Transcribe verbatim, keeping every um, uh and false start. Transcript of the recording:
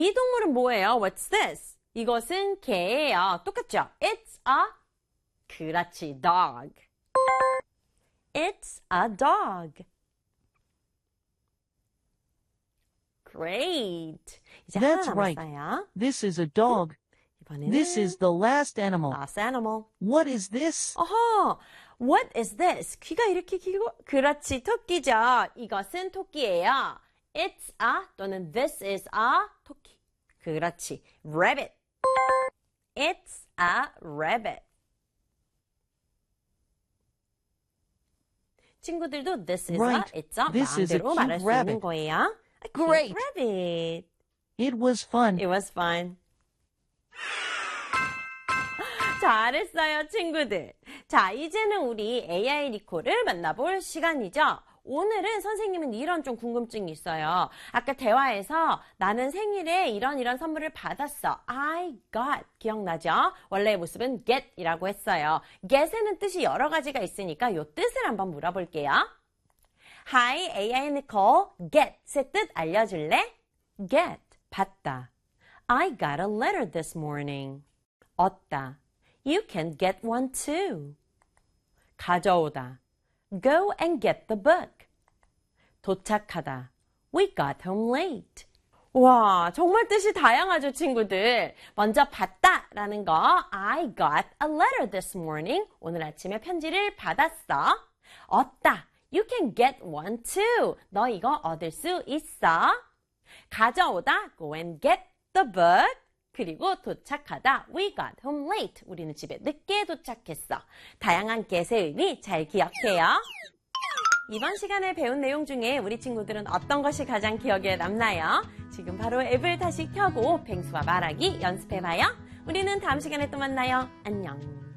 이 동물은 뭐예요? What's this? 이것은 개예요. 똑같죠? It's a 그렇지, dog. It's a dog. Great. 이제 That's 하나 right. 남았어요. This is a dog. 이번에는 This is the last animal. last animal. What is this? 어허, what is this? 귀가 이렇게 길고, 그렇지, 토끼죠. 이것은 토끼예요. It's a 또는 this is a 토끼. 그렇지, rabbit. It's a rabbit. 친구들도 this is Right. a, it's a This is a 마음대로 cute 말할 수 rabbit. 있는 거예요. A cute Great. rabbit. It was fun. It was fun. 잘했어요, 친구들. 자, 이제는 우리 에이아이 리코를 만나볼 시간이죠. 오늘은 선생님은 이런 좀 궁금증이 있어요. 아까 대화에서 나는 생일에 이런 이런 선물을 받았어. I got. 기억나죠? 원래의 모습은 get이라고 했어요. get에는 뜻이 여러 가지가 있으니까 요 뜻을 한번 물어볼게요. Hi, 에이아이 Nicole. get의 뜻 알려줄래? get, 받다. I got a letter this morning. 얻다. You can get one too. 가져오다. Go and get the book. 도착하다. We got home late. 와, 정말 뜻이 다양하죠, 친구들. 먼저 받다라는 거. I got a letter this morning. 오늘 아침에 편지를 받았어. 얻다. You can get one too. 너 이거 얻을 수 있어. 가져오다. Go and get the book. 그리고 도착하다. We got home late. 우리는 집에 늦게 도착했어. 다양한 get의 의미 잘 기억해요. 이번 시간에 배운 내용 중에 우리 친구들은 어떤 것이 가장 기억에 남나요? 지금 바로 앱을 다시 켜고 뱅수와 말하기 연습해봐요. 우리는 다음 시간에 또 만나요. 안녕.